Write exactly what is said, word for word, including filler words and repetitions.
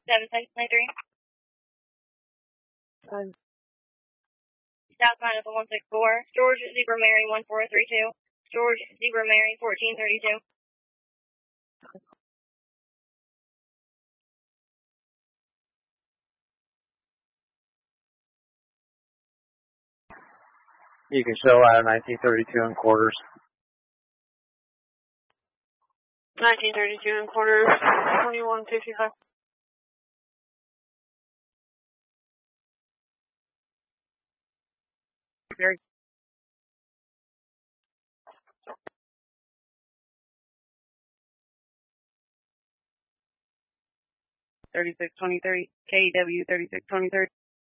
seven six nine three. Um, South Line of one six four. George Zebra Mary one four three two. George Zebra Mary fourteen thirty-two. You can show out of nineteen thirty-two in quarters. nineteen thirty-two in quarters, twenty-one fifty-five. Very. thirty-six twenty-three, K W thirty-six twenty-three.